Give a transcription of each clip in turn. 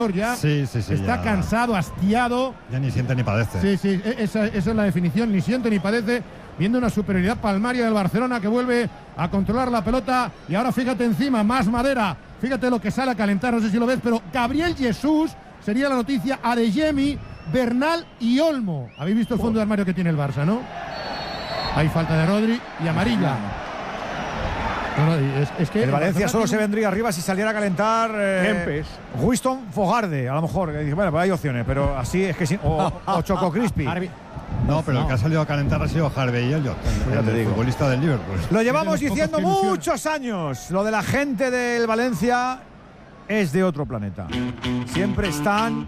ya. Sí, está ya cansado, hastiado. Ya ni siente ni padece. Sí, esa es la definición, ni siente ni padece, viendo una superioridad palmaria del Barcelona que vuelve a controlar la pelota. Y ahora fíjate encima, más madera. Fíjate lo que sale a calentar, no sé si lo ves, pero Gabriel Jesús sería la noticia, Adeyemi, Bernal y Olmo. Habéis visto el fondo de armario que tiene el Barça, ¿no? Hay falta de Rodri y amarilla. Es que el Valencia solo se vendría arriba si saliera a calentar Winston Fogarde, a lo mejor. Bueno, pues hay opciones, pero así es que o Choco Crispy. No, pero el que ha salido a calentar ha sido Harvey Elliott, el futbolista del Liverpool. Lo llevamos diciendo muchos años. Lo de la gente del Valencia es de otro planeta. Siempre están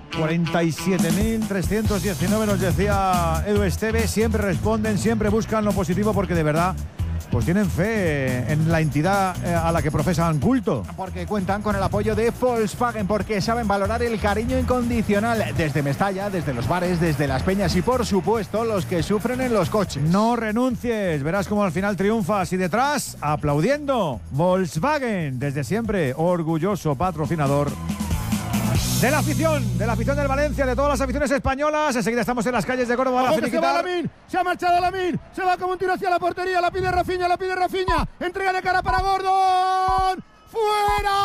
47.319, nos decía Edu Esteve. Siempre responden, siempre buscan lo positivo porque de verdad pues tienen fe en la entidad a la que profesan culto. Porque cuentan con el apoyo de Volkswagen, porque saben valorar el cariño incondicional desde Mestalla, desde los bares, desde las peñas y por supuesto los que sufren en los coches. No renuncies, verás cómo al final triunfas y detrás, aplaudiendo, Volkswagen, desde siempre, orgulloso patrocinador de la afición del Valencia, de todas las aficiones españolas. Enseguida estamos en las calles de Córdoba. Se va Lamine, se ha marchado Lamine, se va como un tiro hacia la portería, la pide Rafinha, entrega de cara para Gordon, ¡fuera!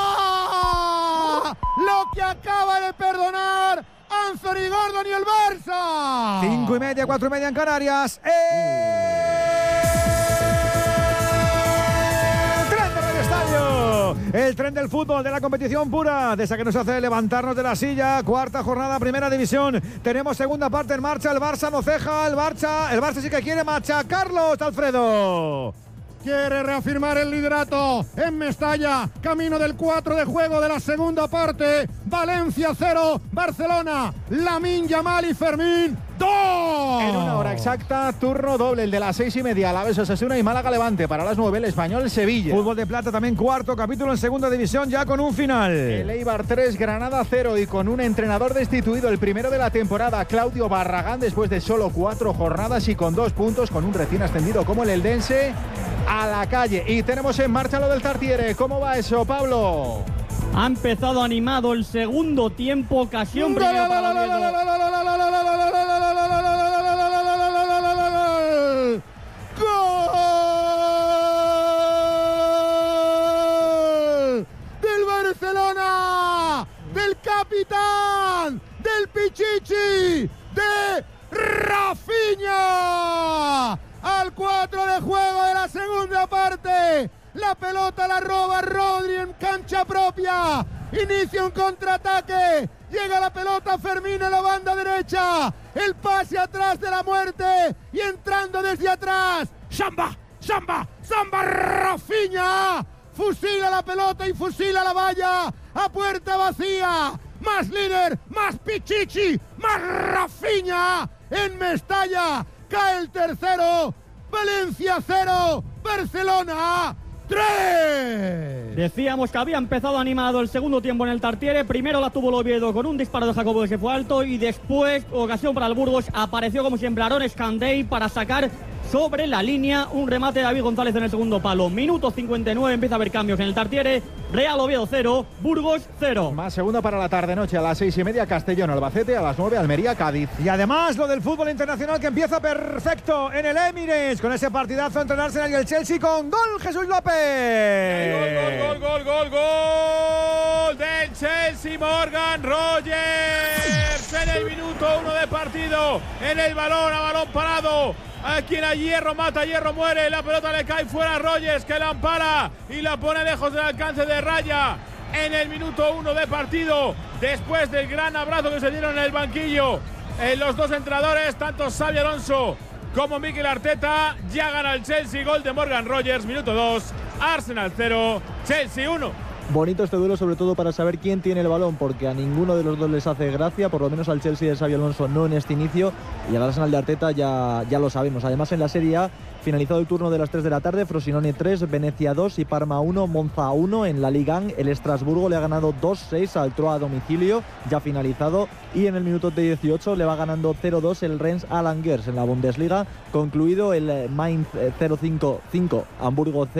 Lo que acaba de perdonar Anthony Gordon y el Barça. 5:30, 4:30 en Canarias. El tren del fútbol, de la competición pura, de esa que nos hace levantarnos de la silla. Cuarta jornada, primera división. Tenemos segunda parte en marcha. El Barça no ceja. El Barça sí que quiere machacarlos, Alfredo. Quiere reafirmar el liderato en Mestalla. Camino del 4 de juego de la segunda parte. Valencia 0, Barcelona. Lamine Yamal y Fermín 2. En una hora exacta, turno doble, el de las 6:30. Alavés Osasuna y Málaga Levante. Para las 9, el Español Sevilla. Fútbol de plata también, cuarto capítulo en segunda división, ya con un final. El Eibar 3, Granada 0 y con un entrenador destituido, el primero de la temporada, Claudio Barragán, después de solo 4 jornadas y con 2 puntos, con un recién ascendido como el Eldense a la calle. Y tenemos en marcha lo del Tartiere. ¿Cómo va eso, Pablo? Ha empezado animado el segundo tiempo, ocasión primero para ¡Gol! ¡Del Barcelona! ¡Del capitán! ¡Del Pichichi! ¡De Rafinha! Al 4 de juego de la segunda parte. La pelota la roba Rodri en cancha propia. Inicia un contraataque. Llega la pelota Fermín en la banda derecha. El pase atrás de la muerte. Y entrando desde atrás. Samba Rafinha. Fusila la pelota y fusila la valla. A puerta vacía. Más líder, más Pichichi, más Rafinha. En Mestalla. Cae el tercero. Valencia 0. Barcelona 3. Decíamos que había empezado animado el segundo tiempo en el Tartiere. Primero la tuvo el Oviedo con un disparo de Jacobo que se fue alto. Y después, ocasión para el Burgos, apareció como siempre Aaron Escandey para sacar sobre la línea un remate de David González en el segundo palo. Minuto 59, empieza a haber cambios en el Tartiere. Real Oviedo 0, Burgos 0. Más segunda para la tarde-noche, a las 6:30 Castellón, Albacete, a las 9 Almería, Cádiz. Y además lo del fútbol internacional que empieza perfecto en el Emirates, con ese partidazo entre el Arsenal y el Chelsea, con gol Jesús López. Gol del Chelsea, Morgan Rogers en el minuto 1 de partido, en el balón, a balón parado. A quien a hierro mata, hierro muere. La pelota le cae fuera a Rogers, que la ampara y la pone lejos del alcance de raya en el minuto 1 de partido, después del gran abrazo que se dieron en el banquillo los dos entrenadores, tanto Xabi Alonso como Mikel Arteta. Ya gana el Chelsea, gol de Morgan Rogers, minuto 2, Arsenal 0, Chelsea 1. Bonito este duelo, sobre todo para saber quién tiene el balón, porque a ninguno de los dos les hace gracia, por lo menos al Chelsea de Xabi Alonso no en este inicio, y al Arsenal de Arteta ya lo sabemos. Además, en la Serie A, finalizado el turno de las 3 de la tarde, Frosinone 3, Venecia 2 y Parma 1, Monza 1. En la Liga 1, el Estrasburgo le ha ganado 2-6 al Troyes a domicilio, ya finalizado, y en el minuto de 18 le va ganando 0-2 el Rennes a Langers. En la Bundesliga, concluido el Mainz 0-5, Hamburgo 0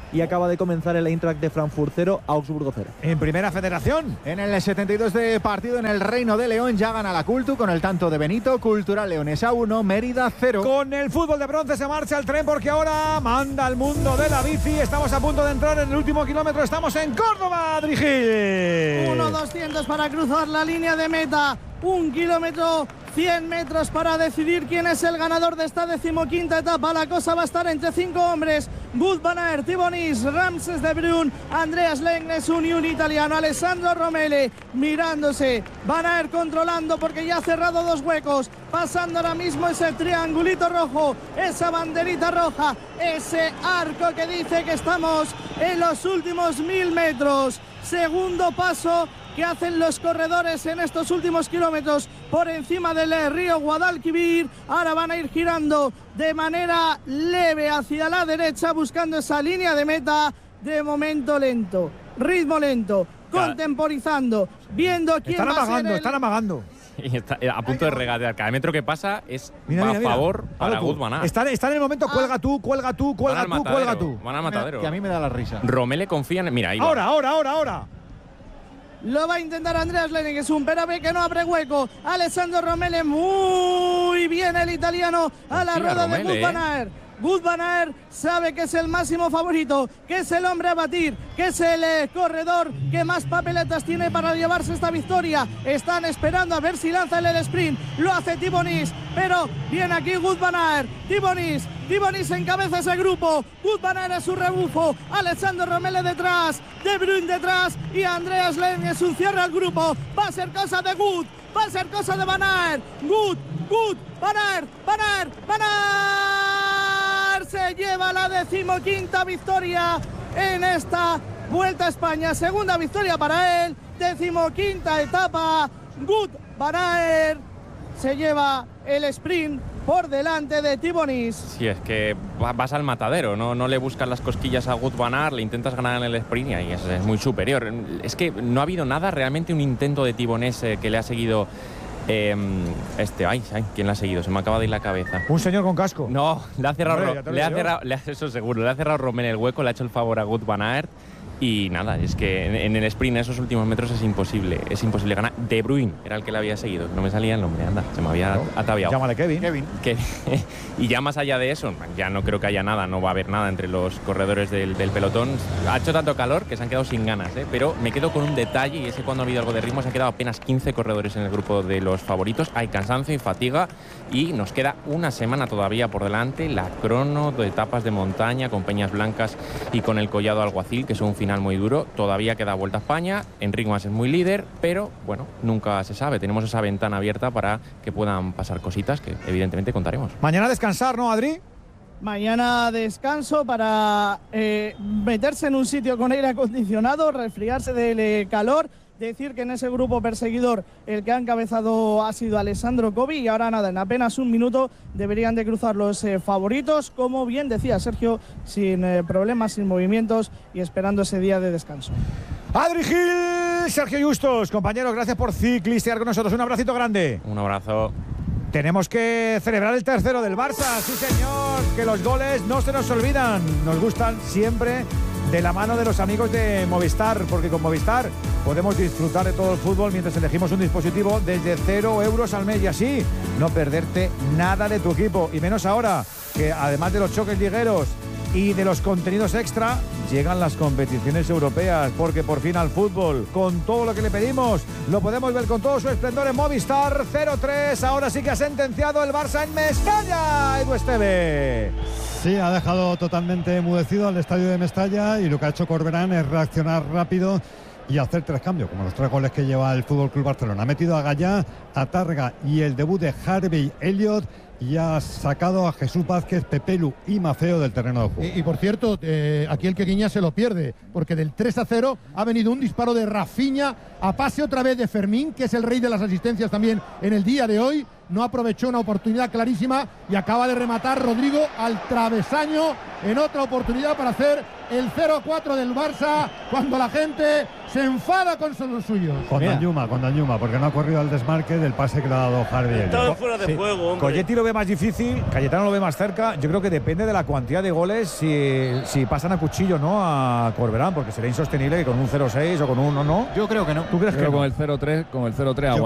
y acaba de comenzar el Eintracht de Frankfurt 0, Augsburgo 0. En Primera Federación. En el 72 de partido en el Reino de León ya gana la Cultu con el tanto de Benito. Cultural Leonesa 1, Mérida 0. Con el fútbol de bronce se marcha el tren porque ahora manda el mundo de la bici. Estamos a punto de entrar en el último kilómetro. Estamos en Córdoba, Adri Gil. 1.200 para cruzar la línea de meta. 1 kilómetro, 100 metros para decidir quién es el ganador de esta 15ª etapa. La cosa va a estar entre 5 hombres: Wout van Aert, Thibaut Nys, Ramses de Bruyne, Andreas Lengnesund y un italiano, Alessandro Romele, mirándose. Van Aert controlando porque ya ha cerrado 2 huecos, pasando ahora mismo ese triangulito rojo, esa banderita roja, ese arco que dice que estamos en los últimos 1000 metros. Segundo paso que hacen los corredores en estos últimos kilómetros por encima del río Guadalquivir. Ahora van a ir girando de manera leve hacia la derecha buscando esa línea de meta. De momento lento, ritmo lento, contemporizando, viendo quién va a ser el... Están amagando. Y está a punto de regatear. Cada metro que pasa es mira, favor para Wout van Aert. Está en el momento cuelga tú. Van al matadero. Que a mí me da la risa. Romele confía en... Mira, ahí va. Ahora. Lo va a intentar Andreas Lengnesund, pero ve que no abre hueco. Alessandro Romele, muy bien el italiano a la rueda de Wout van Aert. Wout van Aert sabe que es el máximo favorito, que es el hombre a batir, que es el corredor que más papeletas tiene para llevarse esta victoria. Están esperando a ver si lanza el sprint. Lo hace Thibaut Nys, pero viene aquí Wout van Aert. Thibaut Nys encabeza ese grupo. Wout van Aert es su rebufo. Alessandro Romele detrás, De Bruyne detrás y Andreas Lengnesund cierra el grupo. Va a ser cosa de Wout, va a ser cosa de Van Aert. Wout, Van Aert. Se lleva la 15ª victoria en esta Vuelta a España. Segunda victoria para él, 15ª etapa. Wout van Aert se lleva el sprint por delante de Thibaut Nys. Sí, es que vas al matadero, no le buscas las cosquillas a Wout van Aert, le intentas ganar en el sprint y ahí es muy superior. Es que no ha habido nada, realmente un intento de Thibaut Nys que le ha seguido... ¿quién la ha seguido? Se me acaba de ir la cabeza. Un señor con casco. No, le ha cerrado, eso seguro, le ha cerrado Romele el hueco, le ha hecho el favor a Wout van Aert. Y nada, es que en el sprint, en esos últimos metros, es imposible ganar. De Bruyne era el que le había seguido, no me salía el nombre, anda, se me había ataviado. Llámale Kevin. Y ya más allá de eso, ya no creo que haya nada, no va a haber nada entre los corredores del pelotón. Ha hecho tanto calor que se han quedado sin ganas, pero me quedo con un detalle, y es que cuando ha habido algo de ritmo se han quedado apenas 15 corredores en el grupo de los favoritos. Hay cansancio y fatiga y nos queda una semana todavía por delante, la crono de etapas de montaña con Peñas Blancas y con el Collado Alguacil, que son un final muy duro. Todavía queda Vuelta a España, Enric Mas es muy líder, pero bueno, nunca se sabe. Tenemos esa ventana abierta para que puedan pasar cositas que evidentemente contaremos. Mañana descansar, ¿no, Adri? Mañana descanso para meterse en un sitio con aire acondicionado, resfriarse del calor. Decir que en ese grupo perseguidor el que ha encabezado ha sido Alessandro Covi, y ahora nada, en apenas un minuto deberían de cruzar los favoritos, como bien decía Sergio, sin problemas, sin movimientos y esperando ese día de descanso. Adri Gil, Sergio Justos, compañeros, gracias por ciclistear con nosotros. Un abracito grande. Un abrazo. Tenemos que celebrar el tercero del Barça, sí señor, que los goles no se nos olvidan, nos gustan siempre de la mano de los amigos de Movistar, porque con Movistar podemos disfrutar de todo el fútbol mientras elegimos un dispositivo desde 0 euros al mes y así no perderte nada de tu equipo, y menos ahora que además de los choques ligueros y de los contenidos extra llegan las competiciones europeas, porque por fin al fútbol, con todo lo que le pedimos, lo podemos ver con todo su esplendor en Movistar. 0-3, ahora sí que ha sentenciado el Barça en Mestalla, Edu Esteve. Sí, ha dejado totalmente enmudecido al estadio de Mestalla, y lo que ha hecho Corberán es reaccionar rápido y hacer 3 cambios, como los 3 goles que lleva el FC Barcelona. Ha metido a Gallá, a Tárrega y el debut de Harvey Elliott, y ha sacado a Jesús Vázquez, Pepelu y Mafeo del terreno de juego. Y por cierto, aquí el que guiña se lo pierde, porque del 3-0 ha venido un disparo de Rafinha a pase otra vez de Fermín, que es el rey de las asistencias también en el día de hoy. No aprovechó una oportunidad clarísima y acaba de rematar Rodrigo al travesaño en otra oportunidad para hacer el 0-4 del Barça cuando la gente se enfada con los suyos. Con Danjuma, porque no ha corrido al desmarque del pase que le ha dado Hardy. Estaba fuera de juego, hombre. Coyetti lo ve más difícil, Cayetano lo ve más cerca. Yo creo que depende de la cantidad de goles si pasan a cuchillo, ¿no? A Corberán, porque sería insostenible que con un 0-6 o con un no. Yo creo que no. ¿Tú crees que no? Con el 0-3 Yo